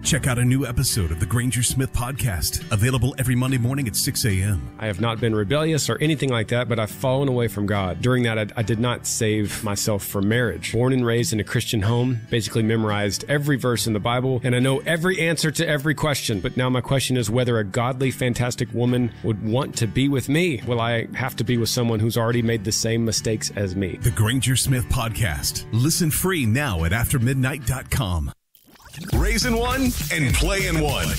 Check out a new episode of the Granger Smith Podcast, available every Monday morning at 6 a.m. I have not been rebellious or anything like that, but I've fallen away from God. During that, I did not save myself for marriage. Born and raised in a Christian home, basically memorized every verse in the Bible, and I know every answer to every question. But now my question is whether a godly, fantastic woman would want to be with me. Will I have to be with someone who's already made the same mistakes as me? The Granger Smith Podcast. Listen free now at aftermidnight.com. Raising one and playing one.